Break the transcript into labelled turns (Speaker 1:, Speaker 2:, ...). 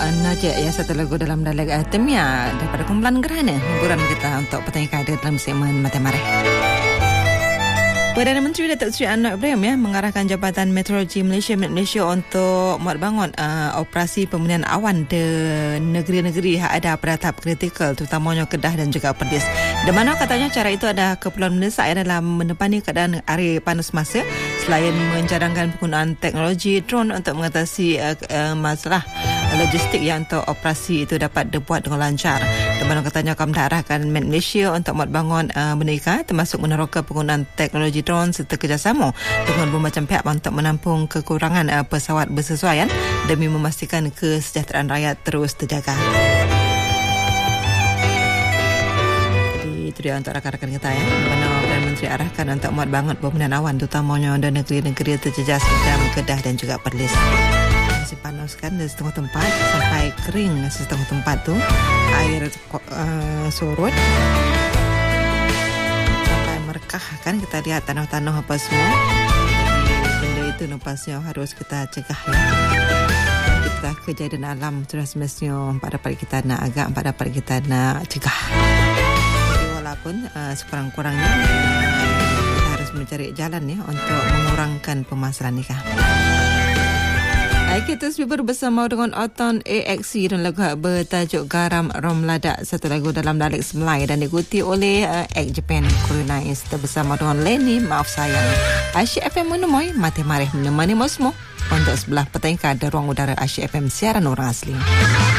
Speaker 1: Najib yang satu lagu dalam Dalag Temia daripada kumpulan Gerhana. Hiburan kita untuk petang kada dalam segmen Mata Marah. Perdana Menteri Datuk Seri Anwar Ibrahim mengarahkan Jabatan Meteorologi Malaysia untuk membangun operasi pemberian awan di negeri-negeri yang ada pada tahap kritikal, terutamanya Kedah dan juga Perlis. Di mana katanya cara itu ada keperluan mendesak dalam menepani keadaan hari panas masa, selain mencadangkan penggunaan teknologi drone untuk mengatasi masalah logistik yang untuk operasi itu dapat dibuat dengan lancar. Di mana katanya akan mengarahkan Malaysia untuk membangun benda termasuk meneroka penggunaan teknologi drone serta kerjasama dengan bermacam pihak untuk menampung kekurangan pesawat bersesuaian demi memastikan kesejahteraan rakyat terus terjaga. Jadi itu dia untuk rakan-rakan kita di mana Perdana Menteri arahkan untuk membangun pemberian awan terutamanya di negeri-negeri terjejas macam Kedah dan juga Perlis. Masih panaskan di setengah tempat sampai kering setengah tempat tu air surut sampai merekah kan, kita lihat tanah-tanah apa semua. Jadi benda itu napasnya harus kita cegah ya. Kita kejadian alam sudah semestinya dapat kita nak agak dapat kita nak cegah. Jadi walaupun sekurang-kurangnya kita harus mencari jalan ya untuk mengurangkan permasalahan nikah. Kita terus bersama dengan Oton AXC dan lagu bertajuk Garam Rom Ladak, satu lagu dalam dialek Semlai dan diikuti oleh Act Japan Kurunais bersama dengan Lenny Maaf Sayang. Asyik FM menemui Mati Marih menemani semua untuk sebelah petang kada ruang udara Asyik FM siaran orang asli.